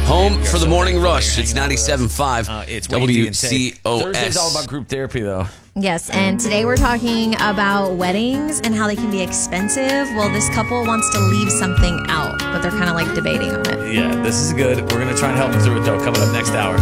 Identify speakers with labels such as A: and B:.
A: Home for the morning rush. It's 97.5
B: It's Wayne
A: WCOS.
B: Thursday's all about group therapy, though.
C: Yes, and today we're talking about weddings and how they can be expensive. Well, this couple wants to leave something out, but they're kind of like debating on it.
B: Yeah, this is good. We're going to try and help them through it, though, coming up next hour.